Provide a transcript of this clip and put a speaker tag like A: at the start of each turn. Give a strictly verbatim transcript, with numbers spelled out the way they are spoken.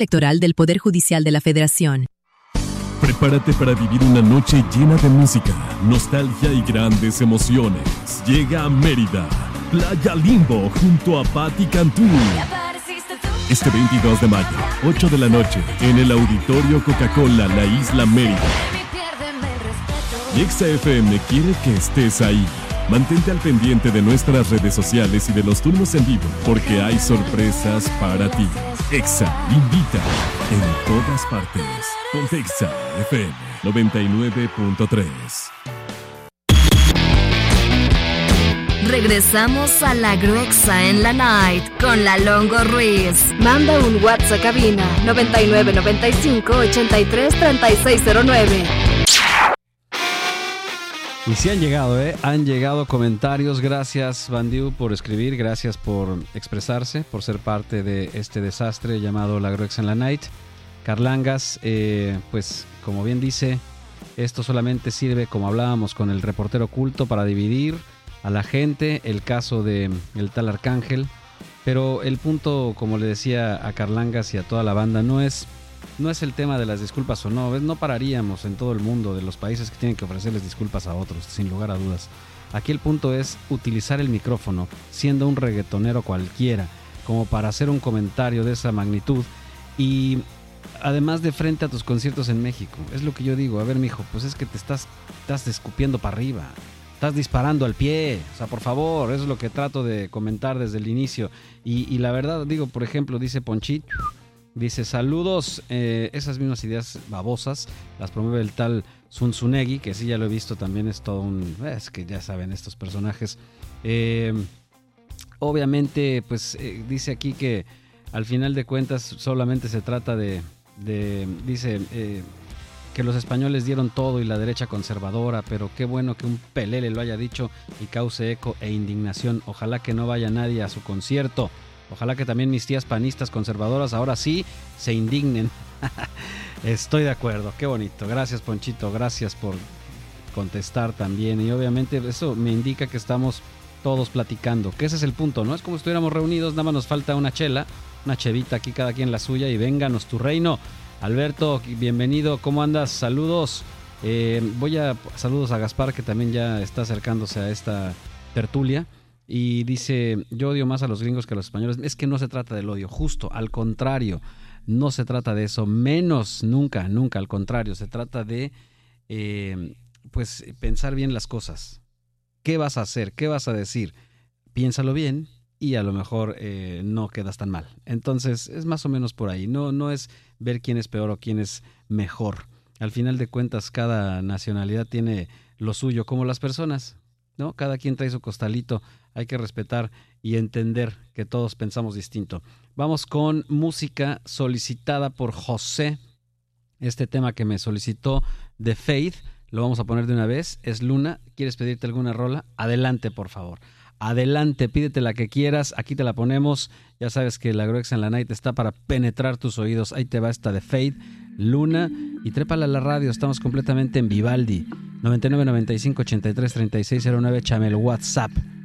A: Electoral del Poder Judicial de la Federación.
B: Prepárate para vivir una noche llena de música, nostalgia y grandes emociones. Llega a Mérida, Playa Limbo, junto a Patti Cantú. Este veintidós de mayo, ocho de la noche, en el Auditorio Coca-Cola, la Isla Mérida. Y Exa F M quiere que estés ahí. Mantente al pendiente de nuestras redes sociales y de los turnos en vivo, porque hay sorpresas para ti. Exa invita en todas partes. Ponte Exa F M noventa y nueve punto tres.
C: Regresamos a la Gruexa en la Night con la Longo Ruiz. Manda un WhatsApp a cabina noventa y nueve noventa y cinco ochenta y tres treinta y seis cero nueve.
D: Y sí han llegado, ¿eh? Han llegado comentarios. Gracias, Bandiu, por escribir. Gracias por expresarse, por ser parte de este desastre llamado La Gruexa en la Night. Carlangas, eh, pues como bien dice, esto solamente sirve, como hablábamos con el reportero oculto, para dividir a la gente. El caso de el tal Arcángel. Pero el punto, como le decía a Carlangas y a toda la banda, no es... No es el tema de las disculpas o no, no pararíamos en todo el mundo de los países que tienen que ofrecerles disculpas a otros, sin lugar a dudas. Aquí el punto es utilizar el micrófono, siendo un reggaetonero cualquiera, como para hacer un comentario de esa magnitud y además de frente a tus conciertos en México. Es lo que yo digo, a ver mijo, pues es que te estás, estás escupiendo para arriba, estás disparando al pie, o sea, por favor, eso es lo que trato de comentar desde el inicio. Y, y la verdad, digo, por ejemplo, dice Ponchit, dice, saludos, eh, esas mismas ideas babosas las promueve el tal Zunzunegui, que sí ya lo he visto, también es todo un... Es que ya saben estos personajes. Eh, obviamente, pues eh, dice aquí que al final de cuentas solamente se trata de... de dice eh, que los españoles dieron todo y la derecha conservadora, pero qué bueno que un pelele lo haya dicho y cause eco e indignación. Ojalá que no vaya nadie a su concierto. Ojalá que también mis tías panistas conservadoras ahora sí se indignen. Estoy de acuerdo, qué bonito. Gracias, Ponchito, gracias por contestar también. Y obviamente eso me indica que estamos todos platicando, que ese es el punto, ¿no? Es como si estuviéramos reunidos, nada más nos falta una chela, una chevita aquí, cada quien la suya, y vénganos tu reino. Alberto, bienvenido, ¿cómo andas? Saludos. Eh, voy a... Saludos a Gaspar, que también ya está acercándose a esta tertulia. Y dice, yo odio más a los gringos que a los españoles. Es que no se trata del odio, justo, al contrario, no se trata de eso, menos, nunca, nunca, al contrario, se trata de, eh, pues, pensar bien las cosas. ¿Qué vas a hacer? ¿Qué vas a decir? Piénsalo bien y a lo mejor eh, no quedas tan mal. Entonces, es más o menos por ahí, no, no es ver quién es peor o quién es mejor. Al final de cuentas, cada nacionalidad tiene lo suyo, como las personas, ¿no? Cada quien trae su costalito. Hay que respetar y entender que todos pensamos distinto. Vamos con música solicitada por José. Este tema que me solicitó de Faith, lo vamos a poner de una vez. Es Luna. ¿Quieres pedirte alguna rola? Adelante, por favor. Adelante, pídete la que quieras. Aquí te la ponemos. Ya sabes que la Gruexa en la Night está para penetrar tus oídos. Ahí te va esta de Faith, Luna. Y trépala a la radio. Estamos completamente en Vivaldi. noventa y nueve noventa y cinco ochenta y tres treinta y seis cero nueve. Échame el WhatsApp.